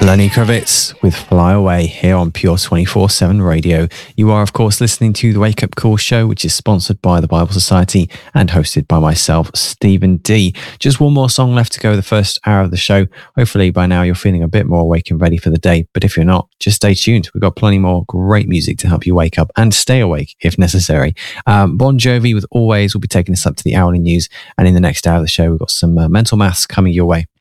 Lenny Kravitz with Fly Away here on Pure 24/7 Radio. You are, of course, listening to the Wake Up Call show, which is sponsored by the Bible Society and hosted by myself, Stephen D. Just one more song left to go the first hour of the show. Hopefully by now you're feeling a bit more awake and ready for the day. But if you're not, just stay tuned. We've got plenty more great music to help you wake up and stay awake if necessary. Bon Jovi with Always will be taking us up to the hourly news. And in the next hour of the show, we've got some mental maths coming your way.